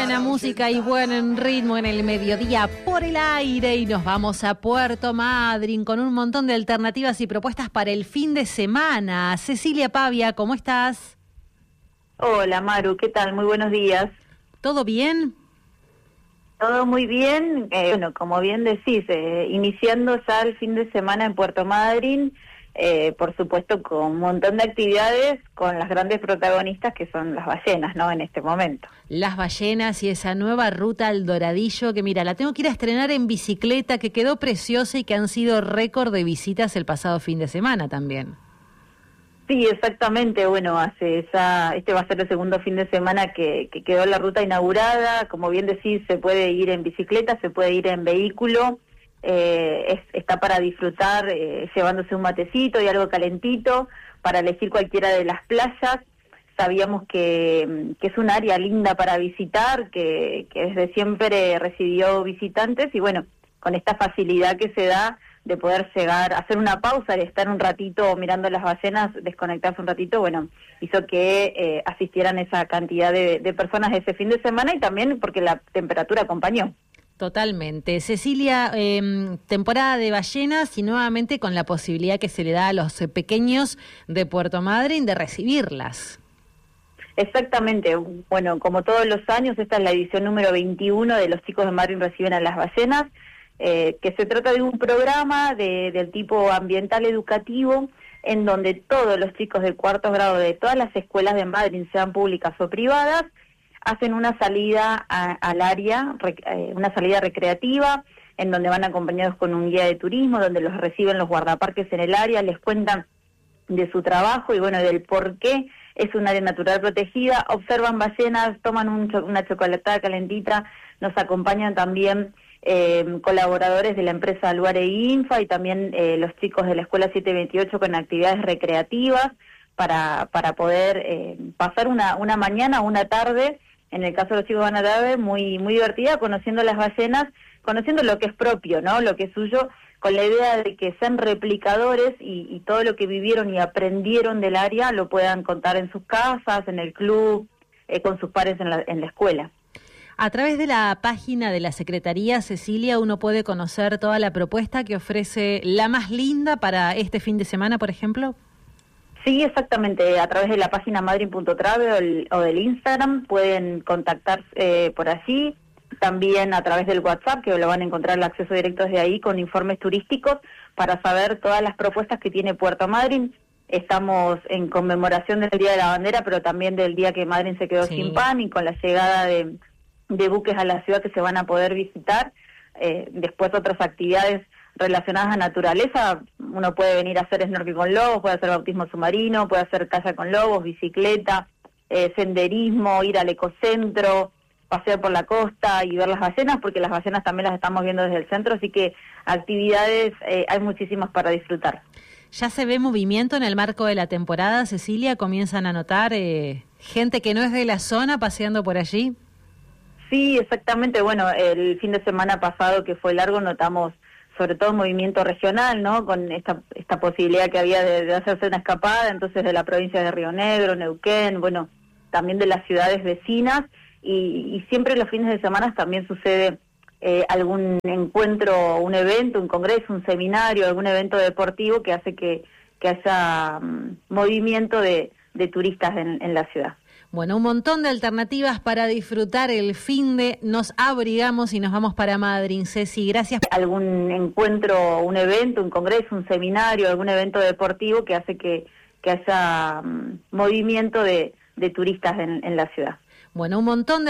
buena música y buen ritmo en el mediodía por el aire y nos vamos a Puerto Madryn con un montón de alternativas y propuestas para el fin de semana. Cecilia Pavia, ¿cómo estás? Hola Maru, ¿qué tal? Muy buenos días. ¿Todo bien? Todo muy bien. Bueno, como bien decís, iniciando ya el fin de semana en Puerto Madryn, por supuesto con un montón de actividades con las grandes protagonistas que son las ballenas, ¿no? En este momento. Las ballenas y esa nueva ruta al Doradillo que mira, la tengo que ir a estrenar en bicicleta, que quedó preciosa y que han sido récord de visitas el pasado fin de semana también. Sí, exactamente. Bueno, este va a ser el segundo fin de semana que quedó la ruta inaugurada. Como bien decís, se puede ir en bicicleta, se puede ir en vehículo. Está para disfrutar llevándose un matecito y algo calentito, para elegir cualquiera de las playas. Sabíamos que es un área linda para visitar, que desde siempre recibió visitantes y bueno, con esta facilidad que se da de poder llegar, hacer una pausa y estar un ratito mirando las ballenas, desconectarse un ratito, bueno, hizo que asistieran esa cantidad de personas ese fin de semana y también porque la temperatura acompañó. Totalmente. Cecilia, temporada de ballenas y nuevamente con la posibilidad que se le da a los pequeños de Puerto Madryn de recibirlas. Exactamente. Bueno, como todos los años, esta es la edición número 21 de Los Chicos de Madryn Reciben a las Ballenas, que se trata de un programa del tipo ambiental educativo, en donde todos los chicos de cuarto grado de todas las escuelas de Madryn, sean públicas o privadas, hacen una salida al área, una salida recreativa, en donde van acompañados con un guía de turismo, donde los reciben los guardaparques en el área, les cuentan de su trabajo y bueno, del por qué es un área natural protegida, observan ballenas, toman una chocolatada calentita, nos acompañan también colaboradores de la empresa Luare Infa y también los chicos de la Escuela 728 con actividades recreativas para poder pasar una mañana o una tarde, en el caso de los chicos van a tarde, muy divertida, conociendo las ballenas, conociendo lo que es propio, ¿no? Lo que es suyo, con la idea de que sean replicadores y todo lo que vivieron y aprendieron del área lo puedan contar en sus casas, en el club, con sus pares en la escuela. A través de la página de la Secretaría, Cecilia, uno puede conocer toda la propuesta que ofrece la más linda para este fin de semana, por ejemplo. Sí, exactamente. A través de la página madryn.trave o del Instagram pueden contactarse por allí. También a través del WhatsApp, que lo van a encontrar el acceso directo desde ahí, con informes turísticos para saber todas las propuestas que tiene Puerto Madryn. Estamos en conmemoración del Día de la Bandera, pero también del día que Madryn se quedó sin pan y con la llegada de buques a la ciudad que se van a poder visitar. Después otras actividades relacionadas a naturaleza, uno puede venir a hacer snorkel con lobos, puede hacer bautismo submarino, puede hacer kayak con lobos, bicicleta, senderismo, ir al ecocentro, pasear por la costa y ver las ballenas, porque las ballenas también las estamos viendo desde el centro, así que actividades hay muchísimas para disfrutar. ¿Ya se ve movimiento en el marco de la temporada, Cecilia? ¿Comienzan a notar gente que no es de la zona paseando por allí? Sí, exactamente. Bueno, el fin de semana pasado, que fue largo, notamos sobre todo movimiento regional, ¿no? Con esta posibilidad que había de hacerse una escapada, entonces de la provincia de Río Negro, Neuquén, bueno, también de las ciudades vecinas, y siempre los fines de semana también sucede algún encuentro, un evento, un congreso, un seminario, algún evento deportivo que hace que haya movimiento de turistas en la ciudad. Bueno, un montón de alternativas para disfrutar el fin de... Nos abrigamos y nos vamos para Madryn. Ceci, gracias. Algún encuentro, un evento, un congreso, un seminario, algún evento deportivo que hace que haya movimiento de turistas en la ciudad. Bueno, un montón de